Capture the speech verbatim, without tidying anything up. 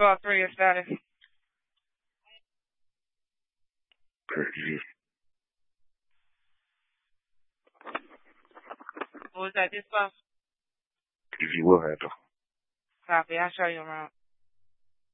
Dispo three is status. Crazy. What was that, Dispo? Easy will handle. Copy. I'll show you around.